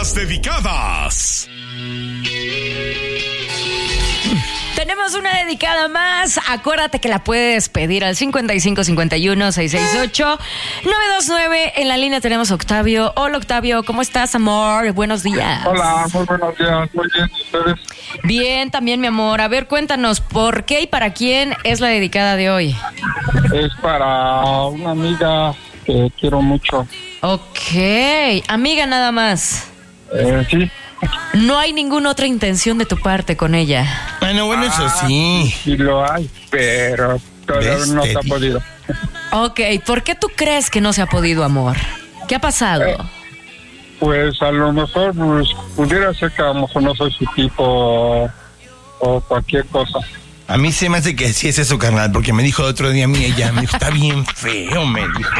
Las dedicadas. Tenemos una dedicada más. Acuérdate que la puedes pedir al 5551-668-929. En la línea tenemos a Octavio. Hola, Octavio, ¿cómo estás, amor? Buenos días. Hola, muy buenos días. Muy bien, ¿ustedes? Bien, también, mi amor. A ver, cuéntanos, ¿por qué y para quién es la dedicada de hoy? Es para una amiga que quiero mucho. Ok, amiga nada más. Sí. No hay ninguna otra intención de tu parte con ella. Bueno, eso sí. Sí lo hay, pero todavía no se ha podido. Ok, ¿por qué tú crees que no se ha podido, amor? ¿Qué ha pasado? Pues a lo mejor pudiera ser que a lo mejor no soy su tipo o cualquier cosa. A mí se me hace que sí es eso, carnal, porque me dijo el otro día a mí, ella me dijo, está bien feo, me dijo.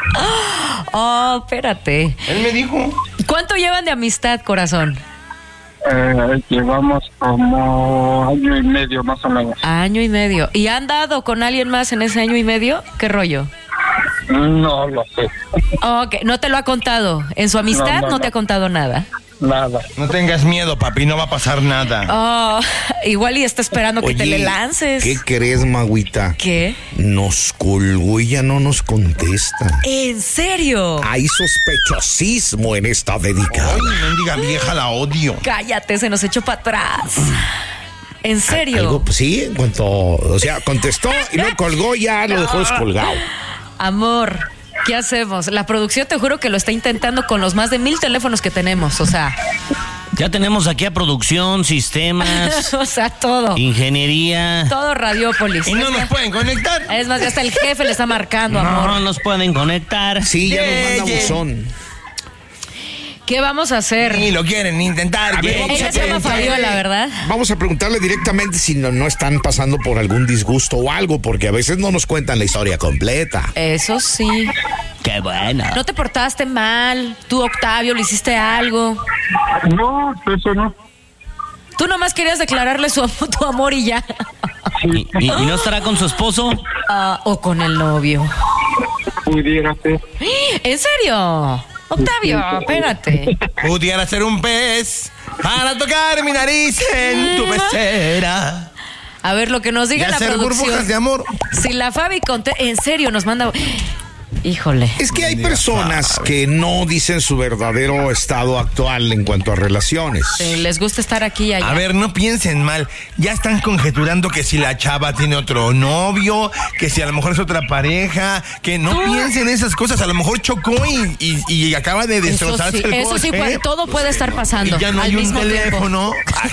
Oh, espérate. Él me dijo. ¿Cuánto llevan de amistad, corazón? Llevamos como año y medio más o menos. Año y medio. ¿Y han dado con alguien más en ese año y medio? ¿Qué rollo? No lo sé. Ok, ¿no te lo ha contado? ¿En su amistad no te ha contado nada? Nada. No tengas miedo, papi, no va a pasar nada. Oh, igual y está esperando que te le lances. ¿Qué crees, Magüita? ¿Qué? Nos colgó y ya no nos contesta. ¿En serio? Hay sospechosismo en esta dedicada. Ay, mendiga vieja, la odio. Cállate, se nos echó para atrás. ¿En serio? Algo, pues, sí, en cuanto, o sea, contestó y no colgó, ya lo dejó descolgado. Amor, ¿qué hacemos? La producción te juro que lo está intentando con los más de 1000 teléfonos que tenemos, o sea. Ya tenemos aquí a producción, sistemas, o sea, todo. Ingeniería. Todo Radiópolis. Y no nos pueden conectar. Es más, ya hasta el jefe le está marcando, amor. No nos pueden conectar. Sí, ya nos manda buzón. ¿Qué vamos a hacer? Ni lo quieren ni intentar. A ver, ¿Qué? Ella se llama Fabiola, ¿verdad? Vamos a preguntarle directamente si no están pasando por algún disgusto o algo, porque a veces no nos cuentan la historia completa. Eso sí. Qué bueno. ¿No te portaste mal? ¿Tú, Octavio, le hiciste algo? No, eso no. Tú nomás querías declararle tu amor y ya. ¿Y no estará con su esposo? O con el novio. Pudiera ser. ¿En serio? Octavio, espérate. Pudiera ser un pez para tocar mi nariz en tu pecera. A ver, lo que nos diga Y la hacer producción. burbujas de amor. Si la Fabi en serio nos manda... Híjole. Es que hay personas que no dicen su verdadero estado actual en cuanto a relaciones. Les gusta estar aquí y allá. A ver, no piensen mal. Ya están conjeturando que si la chava tiene otro novio, que si a lo mejor es otra pareja, que no piensen esas cosas. A lo mejor chocó y acaba de destrozarse el eso sí, coche. todo puede estar pasando. Y ya no al hay un mismo teléfono.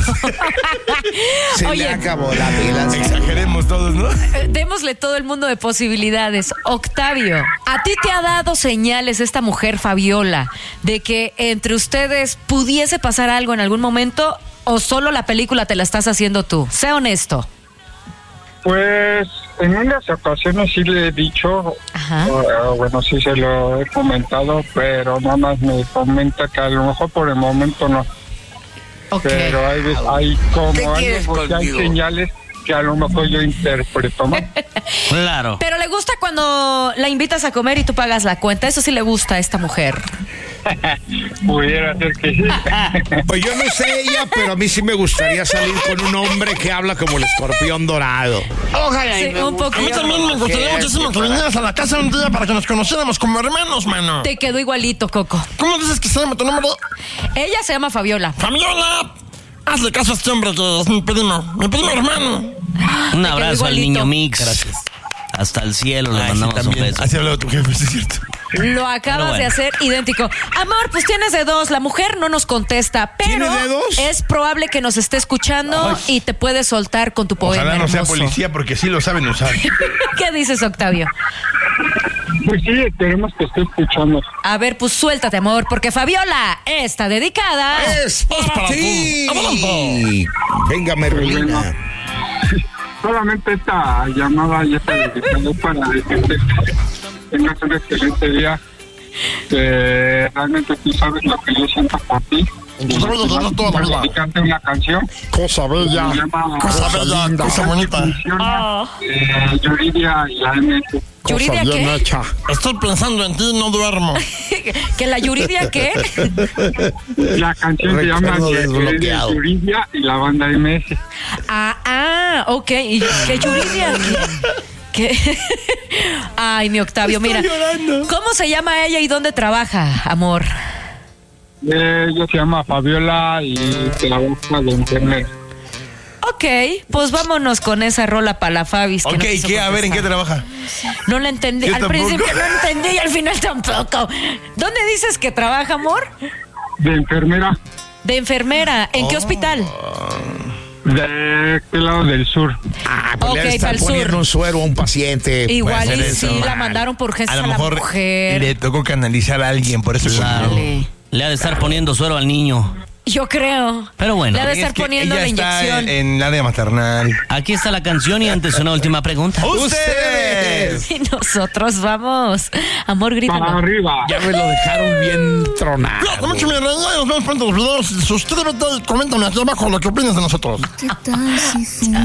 Se Oye, le acabó la pila. Exageremos todos, ¿no? démosle todo el mundo de posibilidades. Octavio, ¿a ti te ha dado señales esta mujer, Fabiola, de que entre ustedes pudiese pasar algo en algún momento o solo la película te la estás haciendo tú? Sé honesto. Pues en unas ocasiones sí le he dicho, bueno, sí se lo he comentado, pero nada más me comenta que a lo mejor por el momento no. Okay. Pero hay como hay señales que a lo mejor yo interpreto mal. Claro. Pero le gusta cuando la invitas a comer y tú pagas la cuenta. Eso sí le gusta a esta mujer. Pudiera ser que sí. Pues yo no sé ella, pero a mí sí me gustaría salir con un hombre que habla como el escorpión dorado. Ojalá. Sí, un poquito. A mí también me gustaría muchísimo que vinieras a la casa un día para que nos conociéramos como hermanos, mano. Te quedó igualito, Coco. ¿Cómo dices que se llama tu nombre? Ella se llama Fabiola. ¡Fabiola! Hazle caso a este hombre que es mi primo hermano. Un abrazo al igualito. niño Mix. Gracias. Hasta el cielo le mandamos un beso. Así habló tu jefe, es cierto. Lo acabas de hacer idéntico. Amor, pues tienes de dos. La mujer no nos contesta, pero ¿Tiene de dos? es probable que nos esté escuchando y te puedes soltar con tu poema Ojalá no sea hermoso. policía porque sí lo saben usar. ¿Qué dices, Octavio? Pues sí, esperemos que esté escuchando. A ver, pues suéltate, amor, porque Fabiola está dedicada. ¡Es para ti! Venga, Merlina. Solamente esta llamada ya está dedicada para decirte que tengas un excelente día, que realmente tú sabes lo que yo siento por ti. Dedicarte una canción. Cosa bella. Se llama Cosa bella, cosa bonita. Yuridia y la MS. ¿Yuridia Cosa bien qué? hecha. Estoy pensando en ti, no duermo. ¿Que la Yuridia qué? La canción se llama Recuerdo desbloqueado. Yuridia y la banda MS. Ok. ¿Y qué Yuridia? ¿Qué? Ay, mi Octavio, mira. ¿Cómo se llama ella y dónde trabaja, amor? Ella se llama Fabiola y trabaja de enfermera. Ok, pues vámonos con esa rola para la Fabis. Ok, ¿qué? A ver, ¿en qué trabaja? No la entendí. Yo Al tampoco. principio no entendí y al final tampoco. ¿Dónde dices que trabaja, amor? De enfermera De enfermera. ¿En qué hospital? de este lado del sur. Pues Ok, le está pa'l poniendo sur. un suero a un paciente. Igual puede y ser sí, eso. la mandaron por urgencias A a lo la mejor mujer. le tocó canalizar a alguien, por eso Claro. Dale. Le ha de estar poniendo suero al niño. Yo creo. Pero bueno. Le ha de Es estar que poniendo ella la está inyección. en el área maternal. Aquí está la canción y antes una última pregunta. ¡Ustedes! Y nosotros vamos. Amor, Para grítalo. arriba. Ya me lo dejaron bien tronado. Cuídate mucho, mi reina. Nos vemos pronto en los videos. Suscríbete y coméntame aquí abajo lo que opinas de nosotros. ¿Qué tal si